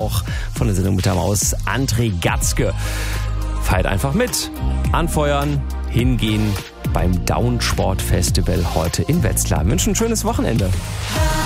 auch von der Sendung mit der Maus André Gatzke. Feiert einfach mit. Anfeuern, hingehen beim Downsport Festival heute in Wetzlar. Wir wünschen ein schönes Wochenende.